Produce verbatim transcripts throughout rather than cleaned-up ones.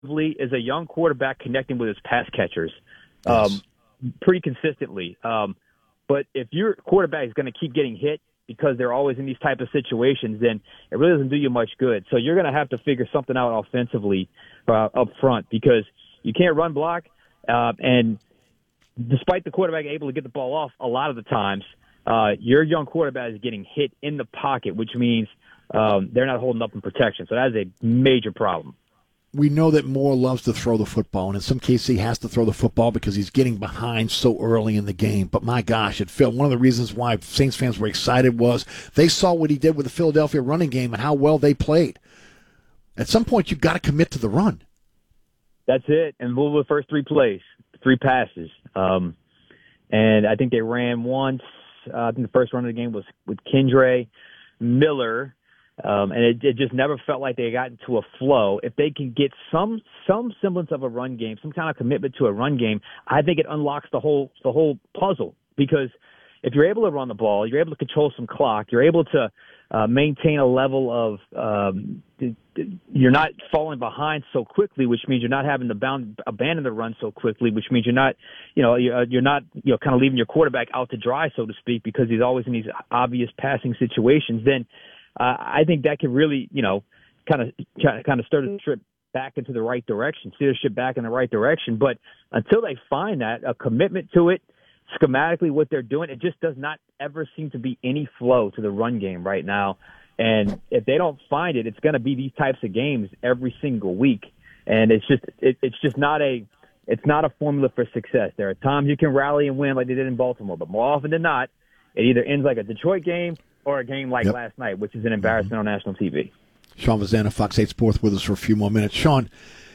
is a young quarterback connecting with his pass catchers Yes. um, pretty consistently. Um, but if your quarterback is going to keep getting hit because they're always in these type of situations, then it really doesn't do you much good. So you're going to have to figure something out offensively uh, up front because you can't run block. Uh, and despite the quarterback able to get the ball off a lot of the times, uh, your young quarterback is getting hit in the pocket, which means um, they're not holding up in protection. So that is a major problem. We know that Moore loves to throw the football, and in some cases he has to throw the football because he's getting behind so early in the game. But my gosh, it felt one of the reasons why Saints fans were excited was they saw what he did with the Philadelphia running game and how well they played. At some point, you've got to commit to the run. That's it. And what were the first three plays? Three passes. Um, and I think they ran once. Uh, I think the first run of the game was with Kendre Miller. Um, and it, it just never felt like they got into a flow. If they can get some some semblance of a run game, some kind of commitment to a run game, I think it unlocks the whole the whole puzzle. Because if you're able to run the ball, you're able to control some clock, you're able to uh, maintain a level of um, you're not falling behind so quickly, which means you're not having to bound, abandon the run so quickly, which means you're not, you know, you're, you're not, you know, kind of leaving your quarterback out to dry, so to speak, because he's always in these obvious passing situations. Then Uh, I think that could really, you know, kind of kind of steer the ship back into the right direction, steer the ship back in the right direction. But until they find that, a commitment to it, schematically what they're doing, it just does not ever seem to be any flow to the run game right now. And if they don't find it, it's going to be these types of games every single week. And it's just it, it's just not a it's not a formula for success. There are times you can rally and win like they did in Baltimore, but more often than not, it either ends like a Detroit game or a game like yep. last night, which is an embarrassment mm-hmm. on national T V. Sean Vazana, Fox eight Sports, with us for a few more minutes. Sean,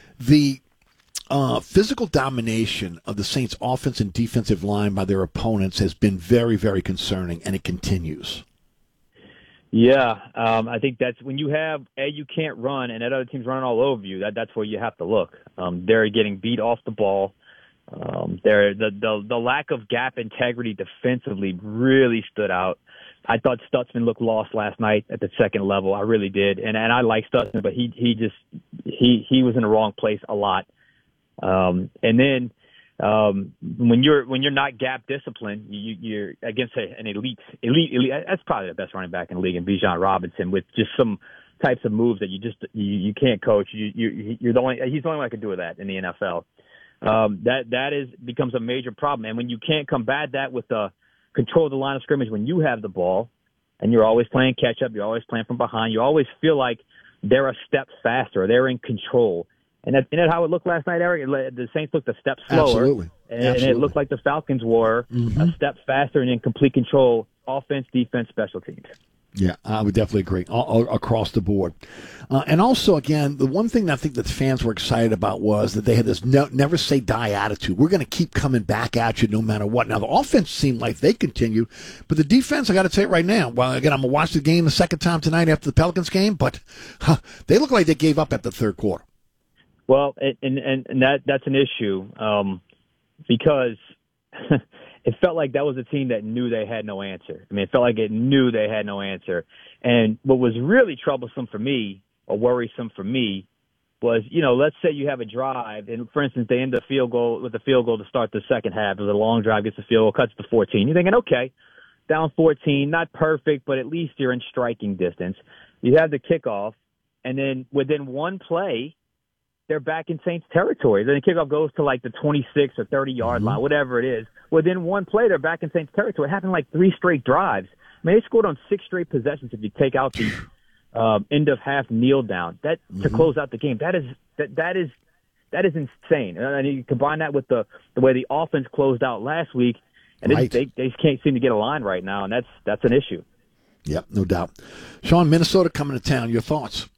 the uh, physical domination of the Saints' offense and defensive line by their opponents has been very, very concerning, and it continues. Yeah, um, I think that's when you have, A, you can't run, and that other team's running all over you, that, that's where you have to look. Um, they're getting beat off the ball. Um, they're, the, the, the lack of gap integrity defensively really stood out. I thought Stutzman looked lost last night at the second level. I really did. And and I like Stutzman, but he he just he he was in the wrong place a lot. Um, and then um, when you're when you're not gap disciplined, you, you're against a, an elite elite elite. That's probably the best running back in the league, in Bijan Robinson, with just some types of moves that you just you, you can't coach. You you you're the only he's the only one that can do that in the N F L. Um, that that is becomes a major problem. And when you can't combat that with the control the line of scrimmage when you have the ball, and you're always playing catch up, you're always playing from behind, you always feel like they're a step faster, they're in control. And that's and that how it looked last night, Eric? It, the Saints looked a step slower. Absolutely. And, Absolutely. and it looked like the Falcons were mm-hmm. a step faster and in complete control, offense, defense, special teams. Yeah, I would definitely agree, all, all across the board. Uh, and also, again, the one thing that I think that the fans were excited about was that they had this no, never say die attitude. We're going to keep coming back at you no matter what. Now, the offense seemed like they continued, but the defense, I got to tell you right now, well, again, I'm going to watch the game the second time tonight after the Pelicans game, but huh, they look like they gave up at the third quarter. Well, and, and, and that that's an issue um, because it felt like that was a team that knew they had no answer. I mean, it felt like it knew they had no answer. And what was really troublesome for me, or worrisome for me, was, you know, let's say you have a drive, and for instance, they end the field goal with a field goal to start the second half. It was a long drive, gets the field goal, cuts to fourteen. You're thinking, okay, down fourteen, not perfect, but at least you're in striking distance. You have the kickoff, and then within one play, they're back in Saints territory. Then the kickoff goes to like the twenty-six or thirty-yard mm-hmm. line, whatever it is. Within one play, they're back in Saints territory. It happened like three straight drives. I mean, they scored on six straight possessions if you take out the um, end of half kneel down that mm-hmm. to close out the game. That is that that is that is insane. And you combine that with the the way the offense closed out last week, and right. they they just can't seem to get a line right now, and that's that's an issue. Yep, no doubt. Sean, Minnesota coming to town. Your thoughts?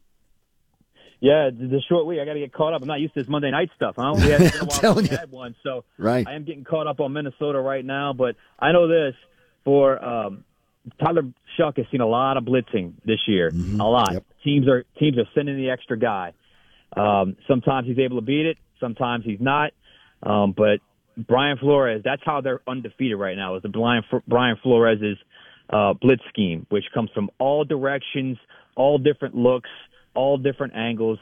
Yeah, the short week. I got to get caught up. I'm not used to this Monday night stuff. Huh? We had, I'm telling you. Had one, so right. I am getting caught up on Minnesota right now. But I know this for um, Tyler Shuck has seen a lot of blitzing this year. Mm-hmm. A lot. Yep. Teams are teams are sending the extra guy. Um, sometimes he's able to beat it. Sometimes he's not. Um, but Brian Flores, that's how they're undefeated right now. Is the Brian Brian Flores' uh, blitz scheme, which comes from all directions, all different looks, all different angles.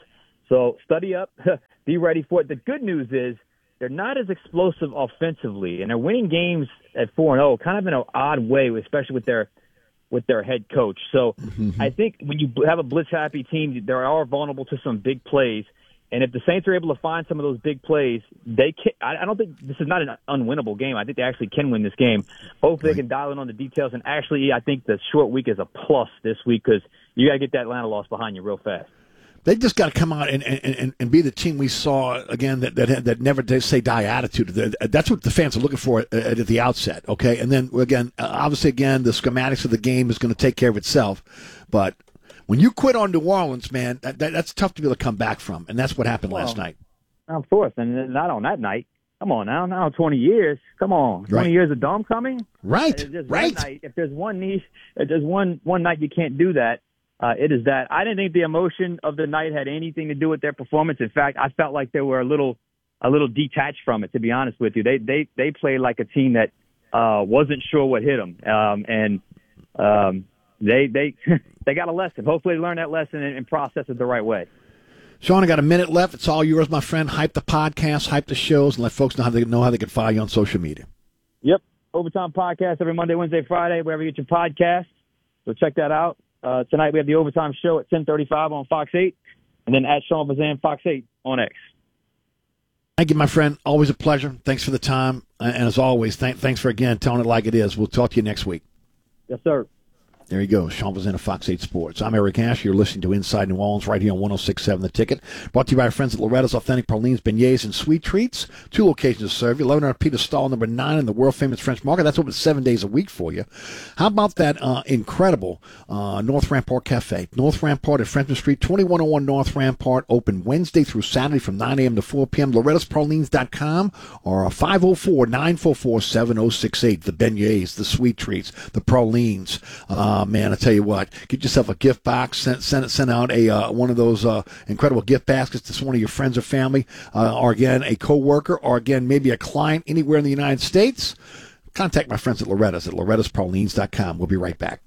So study up, be ready for it. The good news is they're not as explosive offensively, and they're winning games at four and oh, kind of in an odd way, especially with their with their head coach. So mm-hmm. I think when you have a blitz-happy team, they are vulnerable to some big plays. And if the Saints are able to find some of those big plays, they can. I don't think this is not an unwinnable game. I think they actually can win this game. Hopefully, right. They can dial in on the details. And actually, I think the short week is a plus this week because you got to get that Atlanta loss behind you real fast. They just got to come out and, and, and be the team we saw again that that, that never did say die attitude. That's what the fans are looking for at, at the outset. Okay, and then again, obviously, again, the schematics of the game is going to take care of itself, but. When you quit on New Orleans, man, that, that, that's tough to be able to come back from, and that's what happened well, last night. Of course, and not on that night. Come on now, now twenty years. Come on, twenty right. years of Dome coming. Right, just right. One night, if there's one niche, if there's one one night you can't do that, uh, it is that. I didn't think the emotion of the night had anything to do with their performance. In fact, I felt like they were a little a little detached from it. To be honest with you, they they they played like a team that uh, wasn't sure what hit them, um, and. Um, They they they got a lesson. Hopefully they learn that lesson and, and process it the right way. Sean, I got a minute left. It's all yours, my friend. Hype the podcast, hype the shows, and let folks know how they know how they can follow you on social media. Yep. Overtime Podcast every Monday, Wednesday, Friday, wherever you get your podcast. So check that out. Uh, tonight we have the Overtime Show at ten thirty-five on Fox eight, and then at Sean Fazan, Fox eight on X. Thank you, my friend. Always a pleasure. Thanks for the time. And as always, th- thanks for, again, telling it like it is. We'll talk to you next week. Yes, sir. There you go, Sean Fazan of Fox eight Sports. I'm Eric Ash. You're listening to Inside New Orleans right here on one oh six point seven The Ticket. Brought to you by our friends at Loretta's Authentic Pralines, Beignets, and Sweet Treats. Two locations to serve you. eleven hundred Peter Stall, number nine in the world-famous French Market. That's open seven days a week for you. How about that uh, incredible uh, North Rampart Cafe? North Rampart at Frenchman Street, twenty-one oh one North Rampart, open Wednesday through Saturday from nine a.m. to four p.m. Loretta's Pralines dot com or five oh four, nine four four, seven oh six eight. The beignets, the Sweet Treats, the Pralines. Uh, man, I tell you what. Get yourself a gift box. Send send, send out a uh, one of those uh, incredible gift baskets to one of your friends or family, uh, or again a coworker, or again maybe a client anywhere in the United States. Contact my friends at Loretta's at Loretta's Pralines dot com. We'll be right back.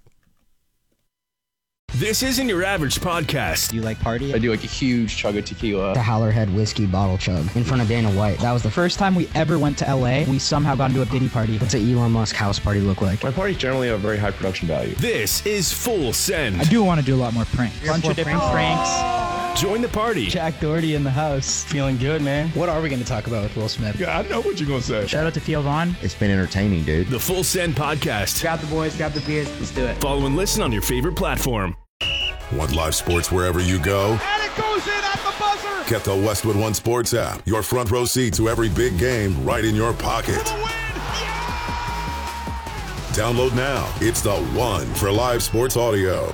This isn't your average podcast. Do you like party? I do like a huge chug of tequila. The Howlerhead whiskey bottle chug in front of Dana White. That was the first time we ever went to L A. We somehow got into a Diddy party. What's an Elon Musk house party look like? My parties generally have very high production value. This is Full Send. I do want to do a lot more pranks. A bunch of different pranks. Join the party. Jack Doherty in the house. Feeling good, man. What are we going to talk about with Will Smith? Yeah, I know what you're going to say. Shout out to Theo Vaughn. It's been entertaining, dude. The Full Send Podcast. Grab the boys, grab the beers. Let's do it. Follow and listen on your favorite platform. Want live sports wherever you go? And it goes in at the buzzer! Get the Westwood One Sports app. Your front row seat to every big game right in your pocket. For the win! Yeah! Download now. It's the one for live sports audio.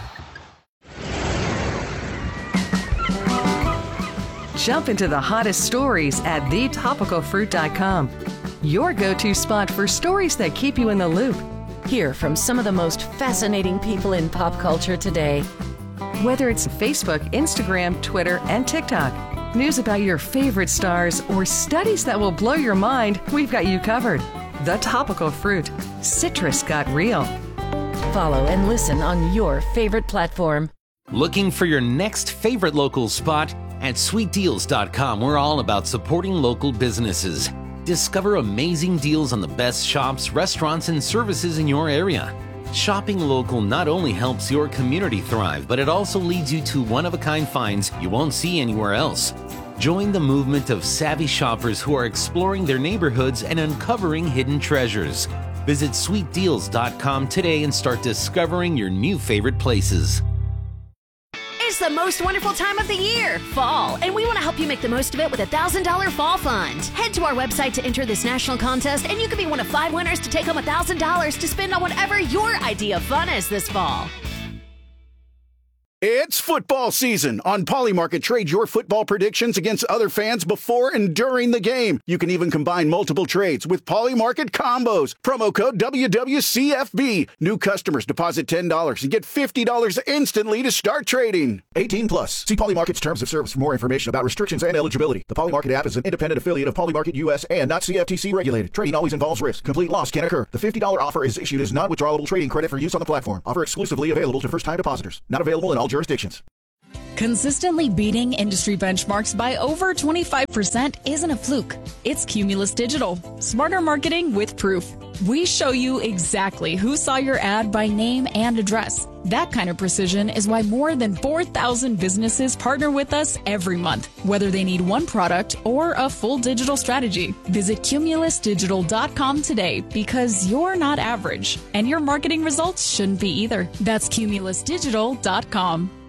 Jump into the hottest stories at the topical fruit dot com. Your go-to spot for stories that keep you in the loop. Hear from some of the most fascinating people in pop culture today. Whether it's Facebook, Instagram, Twitter, and TikTok, news about your favorite stars, or studies that will blow your mind, we've got you covered. The Topical Fruit. Citrus got real. Follow and listen on your favorite platform. Looking for your next favorite local spot? At sweet deals dot com, we're all about supporting local businesses. Discover amazing deals on the best shops, restaurants, and services in your area. Shopping local not only helps your community thrive, but it also leads you to one-of-a-kind finds you won't see anywhere else. Join the movement of savvy shoppers who are exploring their neighborhoods and uncovering hidden treasures. Visit sweet deals dot com today and start discovering your new favorite places. It's the most wonderful time of the year, fall, and we want to help you make the most of it with a one thousand dollars Fall Fund. Head to our website to enter this national contest, and you can be one of five winners to take home one thousand dollars to spend on whatever your idea of fun is this fall. It's football season. On Polymarket, trade your football predictions against other fans before and during the game. You can even combine multiple trades with Polymarket combos. Promo code W W C F B. New customers deposit ten dollars and get fifty dollars instantly to start trading. eighteen plus. See Polymarket's terms of service for more information about restrictions and eligibility. The Polymarket app is an independent affiliate of Polymarket U S and not C F T C regulated. Trading always involves risk. Complete loss can occur. The fifty dollars offer is issued as non-withdrawable trading credit for use on the platform. Offer exclusively available to first-time depositors. Not available in all jurisdictions. Consistently beating industry benchmarks by over twenty-five percent isn't a fluke. It's Cumulus Digital. Smarter marketing with proof. We show you exactly who saw your ad by name and address. That kind of precision is why more than four thousand businesses partner with us every month, whether they need one product or a full digital strategy. Visit cumulus digital dot com today because you're not average, and your marketing results shouldn't be either. That's cumulus digital dot com.